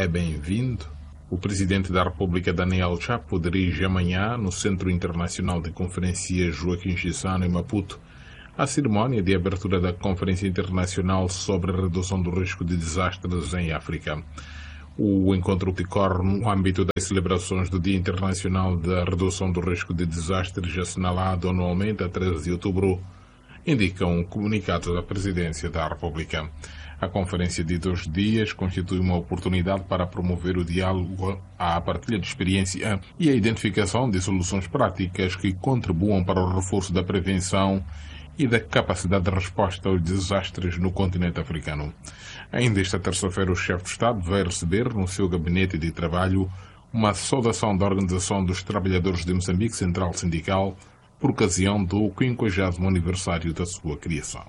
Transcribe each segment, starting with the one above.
é bem-vindo. O presidente da República, Daniel Chapo, dirige amanhã, no Centro Internacional de Conferências Joaquim Chissano, em Maputo, a cerimónia de abertura da Conferência Internacional sobre a Redução do Risco de Desastres em África. O encontro decorre no âmbito das celebrações do Dia Internacional da Redução do Risco de Desastres, assinalado anualmente a 13 de outubro, indica um comunicado da Presidência da República. A conferência de 2 dias constitui uma oportunidade para promover o diálogo, a partilha de experiência e a identificação de soluções práticas que contribuam para o reforço da prevenção e da capacidade de resposta aos desastres no continente africano. Ainda esta terça-feira, o chefe de Estado vai receber no seu gabinete de trabalho uma saudação da Organização dos Trabalhadores de Moçambique Central Sindical por ocasião do 50º aniversário da sua criação.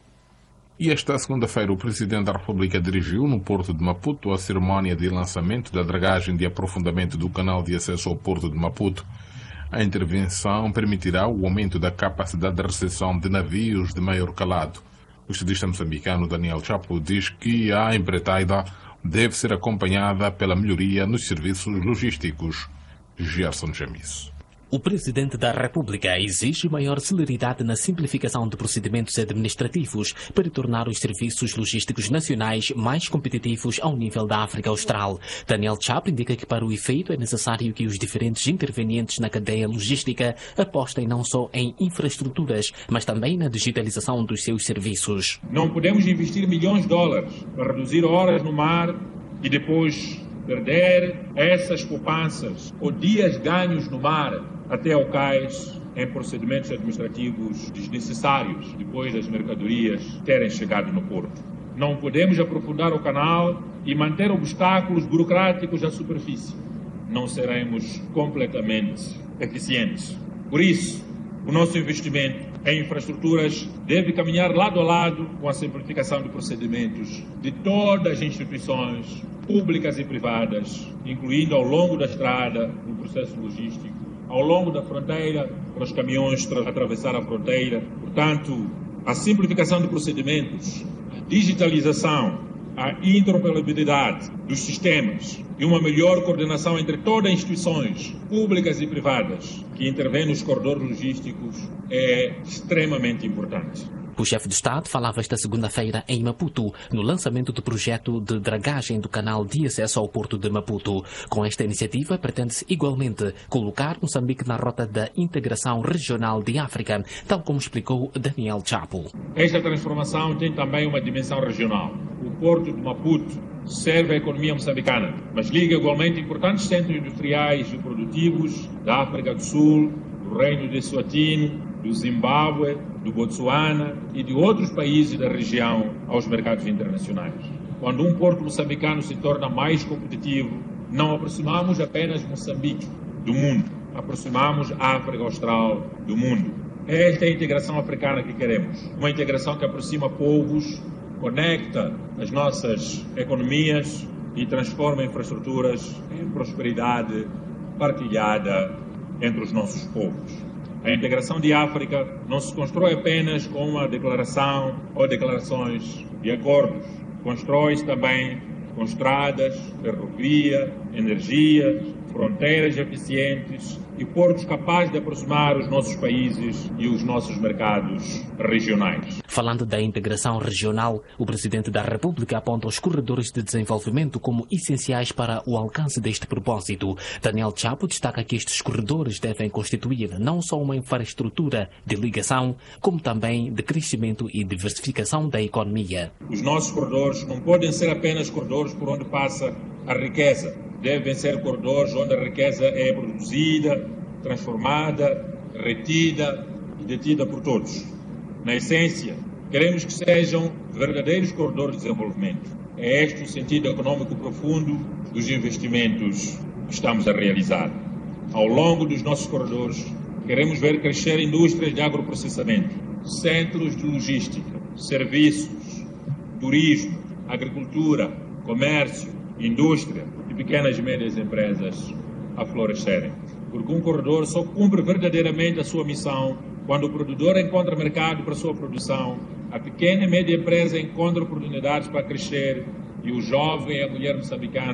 E esta segunda-feira, o Presidente da República dirigiu no Porto de Maputo a cerimónia de lançamento da dragagem de aprofundamento do canal de acesso ao Porto de Maputo. A intervenção permitirá o aumento da capacidade de recepção de navios de maior calado. O estadista moçambicano Daniel Chapo diz que a empreitaida deve ser acompanhada pela melhoria nos serviços logísticos. Gerson Jamis. O Presidente da República exige maior celeridade na simplificação de procedimentos administrativos para tornar os serviços logísticos nacionais mais competitivos ao nível da África Austral. Daniel Chapo indica que para o efeito é necessário que os diferentes intervenientes na cadeia logística apostem não só em infraestruturas, mas também na digitalização dos seus serviços. Não podemos investir milhões de dólares para reduzir horas no mar e depois perder essas poupanças ou dias ganhos no mar até ao cais em procedimentos administrativos desnecessários depois das mercadorias terem chegado no porto. Não podemos aprofundar o canal e manter obstáculos burocráticos à superfície. Não seremos completamente eficientes. Por isso, o nosso investimento em infraestruturas deve caminhar lado a lado com a simplificação de procedimentos de todas as instituições públicas e privadas, incluindo ao longo da estrada, no processo logístico, ao longo da fronteira, para os caminhões atravessar a fronteira. Portanto, a simplificação de procedimentos, a digitalização, a interoperabilidade dos sistemas e uma melhor coordenação entre todas as instituições públicas e privadas que intervêm nos corredores logísticos é extremamente importante. O chefe de Estado falava esta segunda-feira em Maputo, no lançamento do projeto de dragagem do canal de acesso ao Porto de Maputo. Com esta iniciativa, pretende-se igualmente colocar Moçambique na rota da integração regional de África, tal como explicou Daniel Chapo. Esta transformação tem também uma dimensão regional. O Porto de Maputo serve a economia moçambicana, mas liga igualmente importantes centros industriais e produtivos da África do Sul, do Reino de Eswatini, do Zimbábue, do Botsuana e de outros países da região aos mercados internacionais. Quando um porto moçambicano se torna mais competitivo, não aproximamos apenas Moçambique do mundo, aproximamos a África Austral do mundo. É esta a integração africana que queremos, uma integração que aproxima povos, conecta as nossas economias e transforma infraestruturas em prosperidade partilhada entre os nossos povos. A integração de África não se constrói apenas com uma declaração ou declarações de acordos. Constrói-se também com estradas, ferrovia, energia, fronteiras eficientes e portos capazes de aproximar os nossos países e os nossos mercados regionais. Falando da integração regional, o Presidente da República aponta os corredores de desenvolvimento como essenciais para o alcance deste propósito. Daniel Chapo destaca que estes corredores devem constituir não só uma infraestrutura de ligação, como também de crescimento e diversificação da economia. Os nossos corredores não podem ser apenas corredores por onde passa a riqueza. Devem ser corredores onde a riqueza é produzida, transformada, retida e detida por todos. Na essência, queremos que sejam verdadeiros corredores de desenvolvimento. É este o sentido econômico profundo dos investimentos que estamos a realizar. Ao longo dos nossos corredores, queremos ver crescer indústrias de agroprocessamento, centros de logística, serviços, turismo, agricultura, comércio, indústria e pequenas e médias empresas a florescerem. Porque um corredor só cumpre verdadeiramente a sua missão quando o produtor encontra mercado para a sua produção, a pequena e média empresa encontra oportunidades para crescer e o jovem e a mulher moçambicana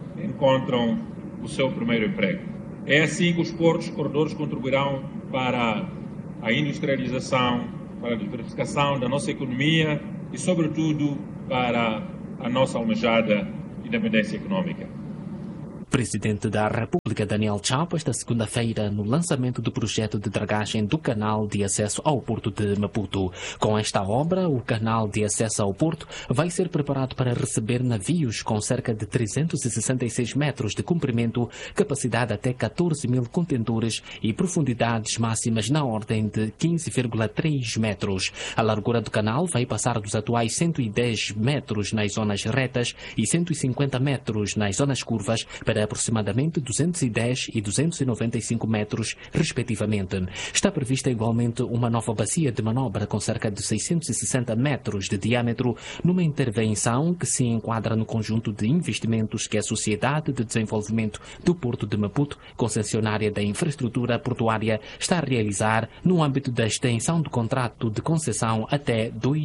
encontram o seu primeiro emprego. É assim que os portos corredores contribuirão para a industrialização, para a diversificação da nossa economia e, sobretudo, para a nossa almejada independência econômica. O Presidente da República, Daniel Chapo, esta segunda-feira no lançamento do projeto de dragagem do canal de acesso ao Porto de Maputo. Com esta obra, o canal de acesso ao Porto vai ser preparado para receber navios com cerca de 366 metros de comprimento, capacidade até 14 mil contentores e profundidades máximas na ordem de 15,3 metros. A largura do canal vai passar dos atuais 110 metros nas zonas retas e 150 metros nas zonas curvas para aproximadamente 210 e 295 metros, respectivamente. Está prevista igualmente uma nova bacia de manobra com cerca de 660 metros de diâmetro, numa intervenção que se enquadra no conjunto de investimentos que a Sociedade de Desenvolvimento do Porto de Maputo, concessionária da infraestrutura portuária, está a realizar no âmbito da extensão do contrato de concessão até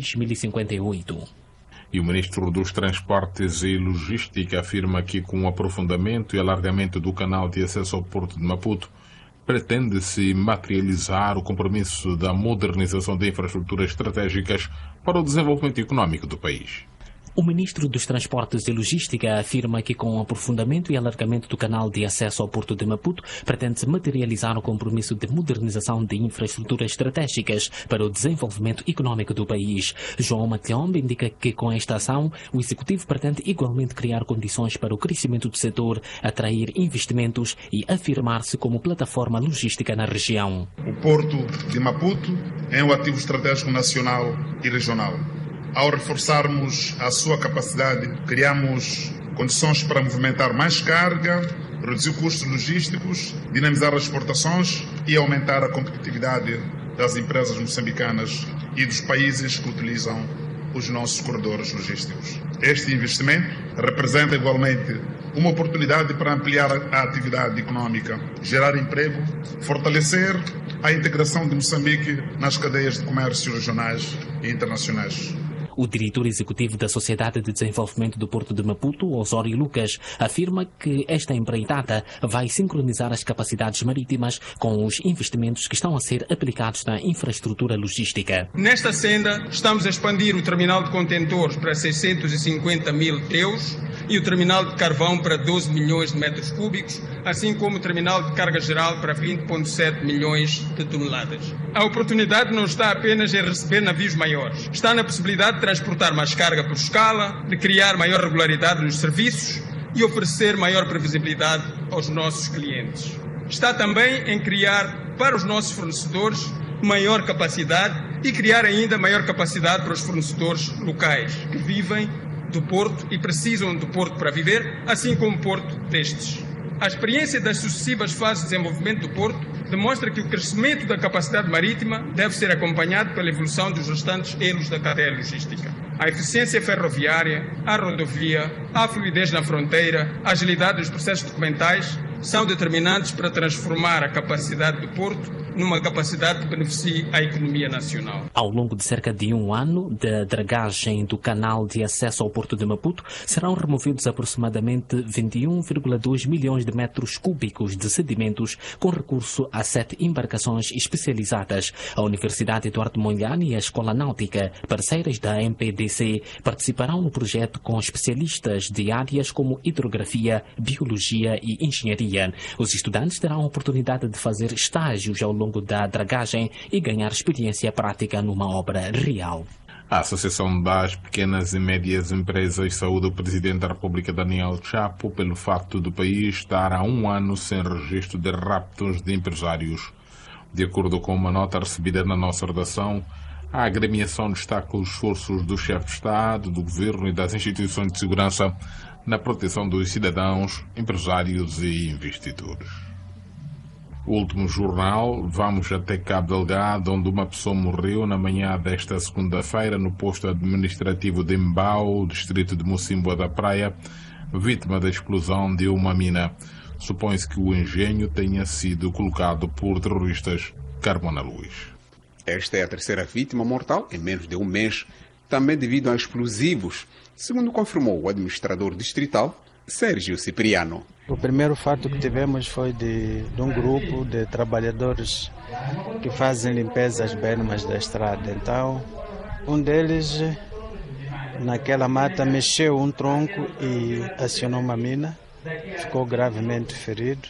2058. E o Ministro dos Transportes e Logística afirma que, com o aprofundamento e alargamento do canal de acesso ao Porto de Maputo, pretende-se materializar o compromisso da modernização de infraestruturas estratégicas para o desenvolvimento econômico do país. O Ministro dos Transportes e Logística afirma que, com o aprofundamento e alargamento do canal de acesso ao Porto de Maputo, pretende-se materializar o compromisso de modernização de infraestruturas estratégicas para o desenvolvimento econômico do país. João Matiombe indica que, com esta ação, o Executivo pretende igualmente criar condições para o crescimento do setor, atrair investimentos e afirmar-se como plataforma logística na região. O Porto de Maputo é um ativo estratégico nacional e regional. Ao reforçarmos a sua capacidade, criamos condições para movimentar mais carga, reduzir custos logísticos, dinamizar as exportações e aumentar a competitividade das empresas moçambicanas e dos países que utilizam os nossos corredores logísticos. Este investimento representa igualmente uma oportunidade para ampliar a atividade econômica, gerar emprego, fortalecer a integração de Moçambique nas cadeias de comércio regionais e internacionais. O diretor executivo da Sociedade de Desenvolvimento do Porto de Maputo, Osório Lucas, afirma que esta empreitada vai sincronizar as capacidades marítimas com os investimentos que estão a ser aplicados na infraestrutura logística. Nesta senda, estamos a expandir o terminal de contentores para 650 mil TEUs e o terminal de carvão para 12 milhões de metros cúbicos, assim como o terminal de carga geral para 20,7 milhões de toneladas. A oportunidade não está apenas em receber navios maiores, está na possibilidade de transportar mais carga por escala, de criar maior regularidade nos serviços e oferecer maior previsibilidade aos nossos clientes. Está também em criar para os nossos fornecedores maior capacidade e criar ainda maior capacidade para os fornecedores locais que vivem do Porto e precisam do Porto para viver, assim como o Porto destes. A experiência das sucessivas fases de desenvolvimento do Porto demonstra que o crescimento da capacidade marítima deve ser acompanhado pela evolução dos restantes elos da cadeia logística. A eficiência ferroviária, a rodovia, a fluidez na fronteira, a agilidade dos processos documentais são determinantes para transformar a capacidade do Porto numa capacidade que beneficie a economia nacional. Ao longo de cerca de um ano da dragagem do canal de acesso ao Porto de Maputo, serão removidos aproximadamente 21,2 milhões de metros cúbicos de sedimentos com recurso a 7 embarcações especializadas. A Universidade Eduardo Mondlane e a Escola Náutica, parceiras da MPDC, participarão no projeto com especialistas de áreas como hidrografia, biologia e engenharia. Os estudantes terão a oportunidade de fazer estágios ao longo da dragagem e ganhar experiência prática numa obra real. A Associação das Pequenas e Médias Empresas saúda o Presidente da República, Daniel Chapo, pelo facto do país estar há um ano sem registro de raptos de empresários. De acordo com uma nota recebida na nossa redação, a agremiação destaca os esforços do chefe de Estado, do Governo e das instituições de segurança na proteção dos cidadãos, empresários e investidores. O último jornal, vamos até Cabo Delgado, onde uma pessoa morreu na manhã desta segunda-feira no posto administrativo de Mbau, distrito de Mocimboa da Praia, vítima da explosão de uma mina. Supõe-se que o engenho tenha sido colocado por terroristas. Carmona Luís. Esta é a terceira vítima mortal em menos de um mês, também devido a explosivos, segundo confirmou o administrador distrital, Sérgio Cipriano. O primeiro fato que tivemos foi de um grupo de trabalhadores que fazem limpeza às bermas da estrada. Então, um deles, naquela mata, mexeu um tronco e acionou uma mina. Ficou gravemente ferido.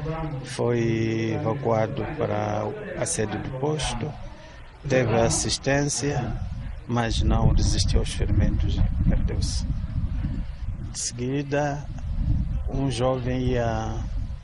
Foi evacuado para a sede do posto. Teve assistência, mas não resistiu aos ferimentos. Perdeu-se. De seguida, um jovem ia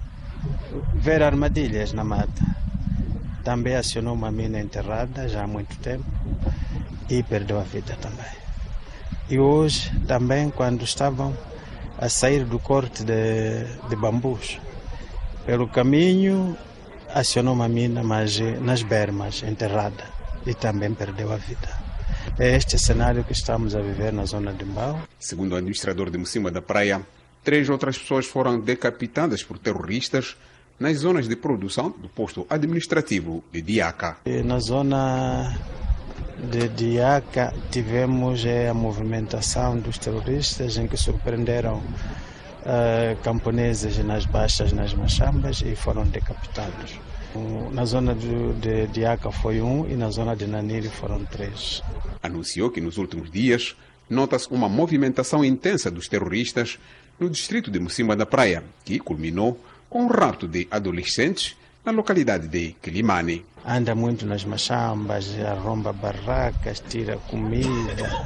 ver armadilhas na mata. Também acionou uma mina enterrada já há muito tempo e perdeu a vida também. E hoje, também, quando estavam a sair do corte de bambus, pelo caminho, acionou uma mina, mas nas bermas, enterrada, e também perdeu a vida. É este cenário que estamos a viver na zona de Mbau. Segundo o administrador de Mocimboa da Praia, 3 outras pessoas foram decapitadas por terroristas nas zonas de produção do posto administrativo de Diaca. Na zona de Diaca tivemos a movimentação dos terroristas em que surpreenderam camponeses nas baixas, nas machambas, e foram decapitados. Na zona de Diaca foi 1 e na zona de Naniri foram 3. Anunciou que nos últimos dias nota-se uma movimentação intensa dos terroristas no distrito de Mocimboa da Praia, que culminou com o rapto de adolescentes na localidade de Quilimane. Anda muito nas machambas, arromba barracas, tira comida,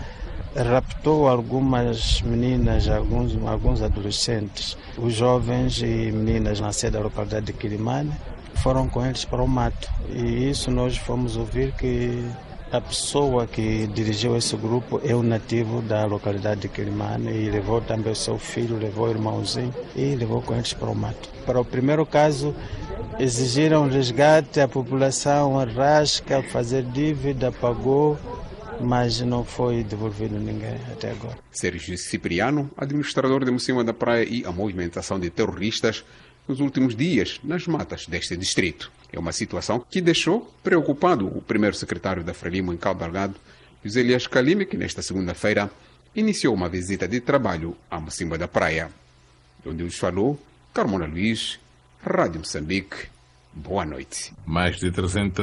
raptou algumas meninas, alguns adolescentes. Os jovens e meninas na sede da localidade de Quilimane foram com eles para o mato. E isso nós fomos ouvir que a pessoa que dirigiu esse grupo é um nativo da localidade de Quilimane e levou também o seu filho, levou o irmãozinho e levou com eles para o mato. Para o primeiro caso, exigiram resgate, a população arrasca, fazer dívida, pagou, mas não foi devolvido ninguém até agora. Sérgio Cipriano, administrador de Mocimboa da Praia, e a movimentação de terroristas nos últimos dias nas matas deste distrito. É uma situação que deixou preocupado o primeiro secretário da Frelimo em Cabo Delgado, José Elias Calime, que nesta segunda-feira iniciou uma visita de trabalho à Mocimboa da Praia. Onde nos falou Carmona Luiz, Rádio Moçambique. Boa noite. Mais de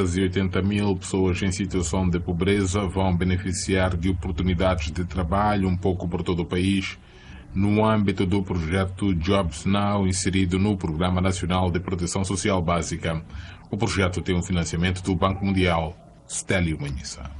380 mil pessoas em situação de pobreza vão beneficiar de oportunidades de trabalho um pouco por todo o país, no âmbito do projeto Jobs Now, inserido no Programa Nacional de Proteção Social Básica. O projeto tem um financiamento do Banco Mundial. Stélio Manhissa.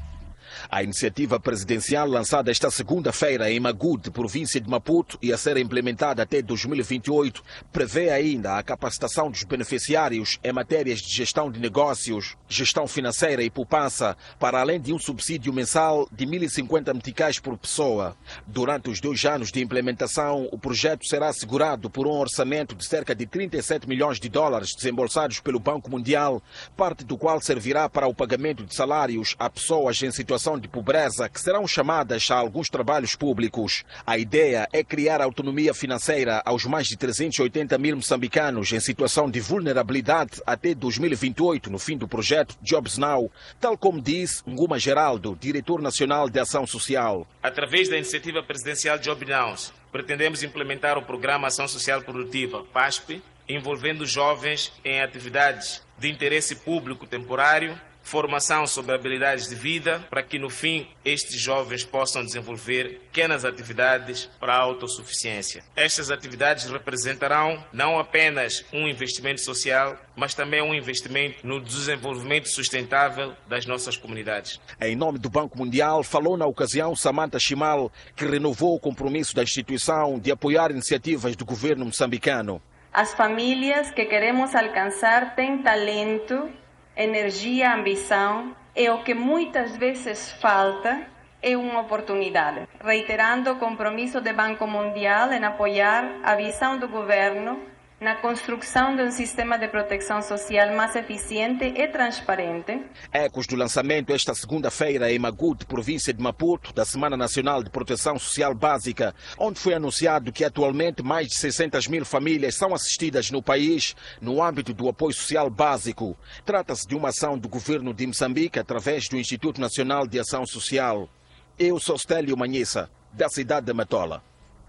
A iniciativa presidencial lançada esta segunda-feira em Magude, província de Maputo, e a ser implementada até 2028, prevê ainda a capacitação dos beneficiários em matérias de gestão de negócios, gestão financeira e poupança, para além de um subsídio mensal de 1.050 meticais por pessoa. Durante os 2 anos de implementação, o projeto será assegurado por um orçamento de cerca de 37 milhões de dólares desembolsados pelo Banco Mundial, parte do qual servirá para o pagamento de salários a pessoas em situação de pobreza que serão chamadas a alguns trabalhos públicos. A ideia é criar autonomia financeira aos mais de 380 mil moçambicanos em situação de vulnerabilidade até 2028, no fim do projeto Jobs Now, tal como diz Nguma Geraldo, diretor nacional de ação social. Através da iniciativa presidencial Jobs Now, pretendemos implementar o Programa Ação Social Produtiva, PASP, envolvendo jovens em atividades de interesse público temporário, formação sobre habilidades de vida, para que no fim estes jovens possam desenvolver pequenas atividades para a autossuficiência. Estas atividades representarão não apenas um investimento social, mas também um investimento no desenvolvimento sustentável das nossas comunidades. Em nome do Banco Mundial, falou na ocasião Samantha Chimal, que renovou o compromisso da instituição de apoiar iniciativas do governo moçambicano. As famílias que queremos alcançar têm talento, energia, ambição, e o que muitas vezes falta é uma oportunidade. Reiterando o compromisso do Banco Mundial em apoiar a visão do governo na construção de um sistema de proteção social mais eficiente e transparente. Ecos do lançamento esta segunda-feira em Magude, província de Maputo, da Semana Nacional de Proteção Social Básica, onde foi anunciado que atualmente mais de 600 mil famílias são assistidas no país no âmbito do apoio social básico. Trata-se de uma ação do governo de Moçambique através do Instituto Nacional de Ação Social. Eu sou Stélio Manhissa, da cidade de Matola.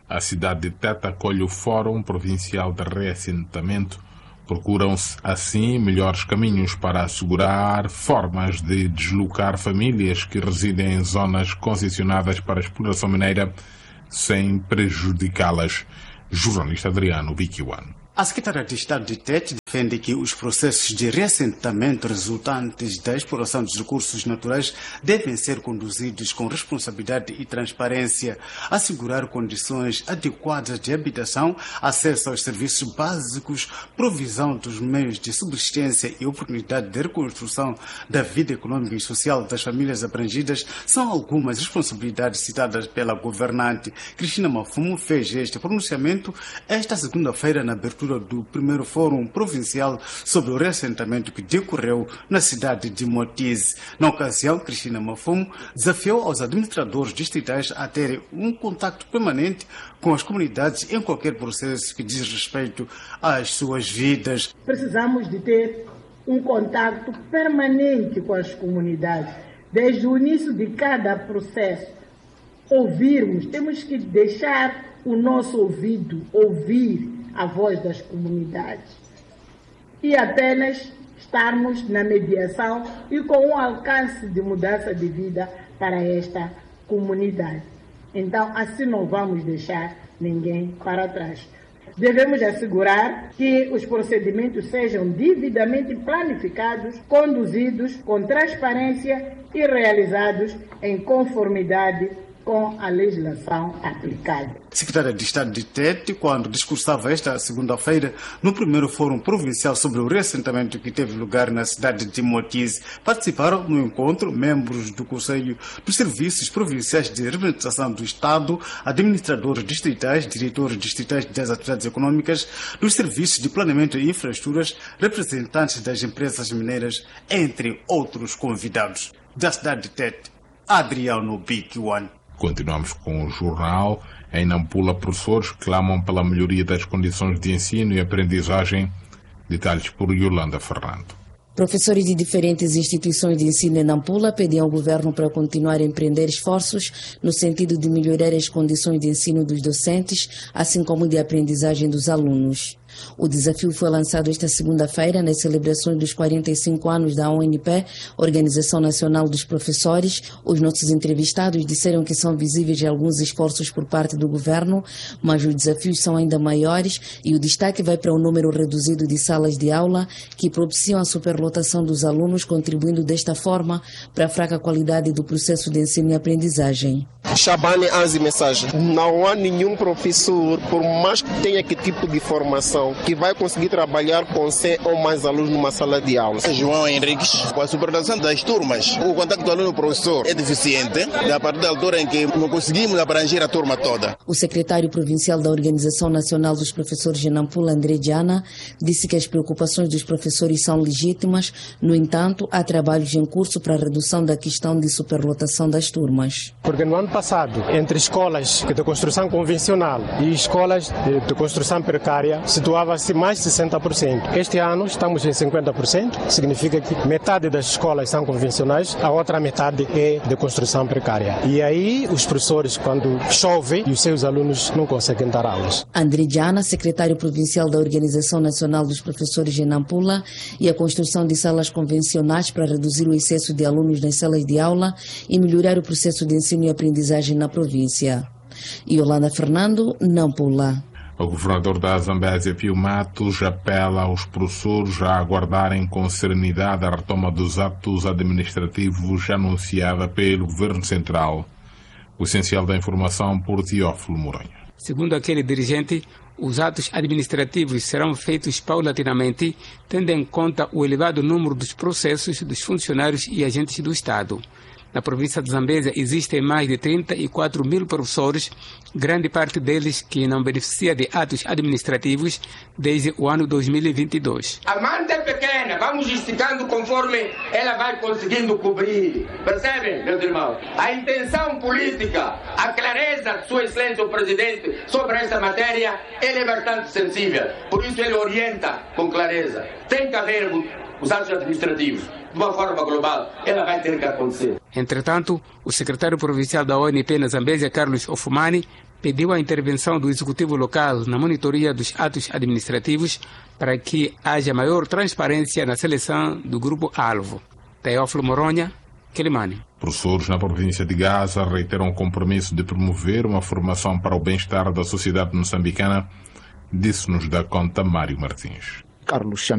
A cidade de Tete acolhe o Fórum Provincial de Reassentamento. Procuram-se, assim, melhores caminhos para assegurar formas de deslocar famílias que residem em zonas concessionadas para a exploração mineira sem prejudicá-las. Jornalista Adriano Bikiwan. A secretária de Estado de Tete defende que os processos de reassentamento resultantes da exploração dos recursos naturais devem ser conduzidos com responsabilidade e transparência, assegurar condições adequadas de habitação, acesso aos serviços básicos, provisão dos meios de subsistência e oportunidade de reconstrução da vida econômica e social das famílias abrangidas são algumas responsabilidades citadas pela governante. Cristina Mafumo fez este pronunciamento esta segunda-feira na abertura do primeiro Fórum Provincial sobre o reassentamento que decorreu na cidade de Motize. Na ocasião, Cristina Mafumo desafiou aos administradores distritais a terem um contacto permanente com as comunidades em qualquer processo que diz respeito às suas vidas. Precisamos de ter um contacto permanente com as comunidades. Desde o início de cada processo, ouvirmos, temos que deixar o nosso ouvido ouvir a voz das comunidades e apenas estarmos na mediação e com um alcance de mudança de vida para esta comunidade. Então, assim não vamos deixar ninguém para trás. Devemos assegurar que os procedimentos sejam devidamente planificados, conduzidos com transparência e realizados em conformidade com a legislação aplicada. Secretária de Estado de Tete, quando discursava esta segunda-feira no primeiro Fórum Provincial sobre o reassentamento que teve lugar na cidade de Motize, participaram no encontro membros do Conselho dos Serviços Provinciais de Representação do Estado, administradores distritais, diretores distritais das atividades econômicas, dos serviços de planeamento e infraestruturas, representantes das empresas mineiras, entre outros convidados. Da cidade de Tete, Adriano Bikiwan. Continuamos com o jornal. Em Nampula, professores clamam pela melhoria das condições de ensino e aprendizagem. Detalhes por Yolanda Fernando. Professores de diferentes instituições de ensino em Nampula pedem ao governo para continuar a empreender esforços no sentido de melhorar as condições de ensino dos docentes, assim como de aprendizagem dos alunos. O desafio foi lançado esta segunda-feira nas celebrações dos 45 anos da ONP, Organização Nacional dos Professores. Os nossos entrevistados disseram que são visíveis alguns esforços por parte do governo, mas os desafios são ainda maiores e o destaque vai para o número reduzido de salas de aula que propiciam a superlotação dos alunos, contribuindo desta forma para a fraca qualidade do processo de ensino e aprendizagem. Chabane Anzi mensagem. Não há nenhum professor, por mais que tenha que tipo de formação, que vai conseguir trabalhar com 100 ou mais alunos numa sala de aula. João Henriques, com a supervisão das turmas, o contato do aluno-professor é deficiente, a partir da altura em que não conseguimos abranger a turma toda. O secretário provincial da Organização Nacional dos Professores de Nampula, André Diana, disse que as preocupações dos professores são legítimas, no entanto, há trabalhos em curso para a redução da questão de superlotação das turmas. Porque no ano passado, entre escolas de construção convencional e escolas de construção precária, situava-se mais de 60%. Este ano estamos em 50%, significa que metade das escolas são convencionais, a outra metade é de construção precária. E aí os professores, quando chove, e os seus alunos não conseguem dar aulas. André Diana, secretário provincial da Organização Nacional dos Professores de Nampula, e a construção de salas convencionais para reduzir o excesso de alunos nas salas de aula e melhorar o processo de ensino e aprendizagem na província. Yolanda Fernando, Nampula. O governador da Zambésia, Pio Matos, apela aos professores a aguardarem com serenidade a retoma dos atos administrativos anunciada pelo Governo Central. O essencial da informação por Teófilo Moronha. Segundo aquele dirigente, os atos administrativos serão feitos paulatinamente, tendo em conta o elevado número dos processos dos funcionários e agentes do Estado. Na província de Zambésia existem mais de 34 mil professores, grande parte deles que não beneficia de atos administrativos desde o ano 2022. A manta é pequena, vamos esticando conforme ela vai conseguindo cobrir. Percebem, meus irmãos? A intenção política, a clareza de Sua Excelência o Presidente sobre esta matéria, ele é bastante sensível. Por isso ele orienta com clareza. Tem que haver os atos administrativos. De uma forma global, ela vai ter que acontecer. Entretanto, o secretário provincial da ONP na Zambésia, Carlos Ofumani, pediu a intervenção do Executivo local na monitoria dos atos administrativos para que haja maior transparência na seleção do grupo-alvo. Teófilo Moronha, Quelimane. Professores na província de Gaza reiteram o compromisso de promover uma formação para o bem-estar da sociedade moçambicana, disse-nos da conta Mário Martins. Carlos